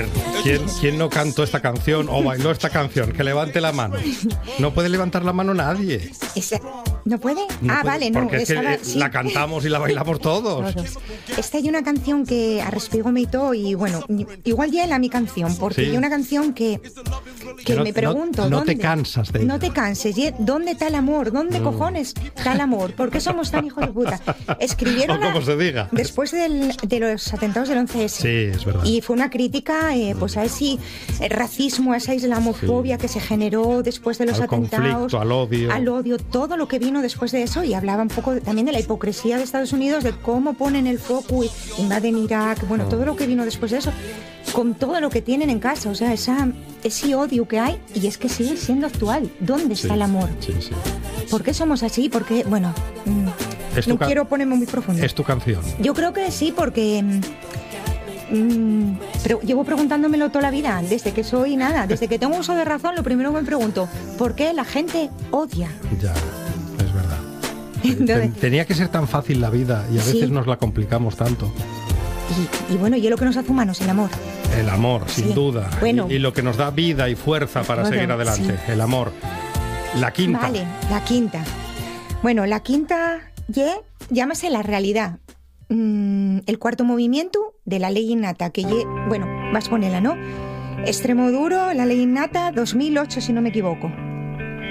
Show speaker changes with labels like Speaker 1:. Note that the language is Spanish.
Speaker 1: ver, ¿quién no cantó esta canción o bailó esta canción? Que levante la mano. No puede levantar la mano nadie.
Speaker 2: ¿No puede?
Speaker 1: No puede,
Speaker 2: vale, no.
Speaker 1: Porque
Speaker 2: Sí.
Speaker 1: la cantamos y la bailamos todos.
Speaker 2: Esta hay una canción que a Respigó me hitó y bueno, igual ya mi canción, porque hay una canción que me pregunto.
Speaker 1: No
Speaker 2: ¿dónde?
Speaker 1: te cansas de ella.
Speaker 2: No te canses. ¿Dónde está el amor? ¿Dónde cojones está el amor? ¿Por qué somos tan hijos de puta? Escribieron
Speaker 1: O como se diga.
Speaker 2: después de los atentados del 11S.
Speaker 1: Sí, es verdad.
Speaker 2: Y fue una crítica pues a ese racismo, a esa islamofobia que se generó después de los atentados.
Speaker 1: Conflicto, al odio,
Speaker 2: todo lo que vino después de eso, y hablaba un poco también de la hipocresía de Estados Unidos, de cómo ponen el foco y invaden Irak, bueno, todo lo que vino después de eso, con todo lo que tienen en casa, o sea, ese odio que hay, y es que sigue siendo actual. ¿Dónde está el amor?
Speaker 1: Sí.
Speaker 2: ¿Por qué somos así? Porque, bueno, no quiero ponerme muy profundo.
Speaker 1: ¿Es tu canción?
Speaker 2: Yo creo que sí, porque pero llevo preguntándomelo toda la vida, desde que soy nada, desde que tengo uso de razón, lo primero que me pregunto, ¿por qué la gente odia?
Speaker 1: Ya, es verdad.
Speaker 2: Entonces,
Speaker 1: tenía que ser tan fácil la vida y a veces nos la complicamos tanto.
Speaker 2: Y bueno, y es lo que nos hace humanos, el amor.
Speaker 1: El amor, sin duda.
Speaker 2: Bueno,
Speaker 1: y lo que nos da vida y fuerza para seguir adelante, el amor. La quinta.
Speaker 2: Vale, la quinta. Bueno, la quinta llámase La realidad. El cuarto movimiento de La ley innata, que bueno, vas a ponerla, ¿no? Extremoduro, La ley innata, 2008, si no me equivoco.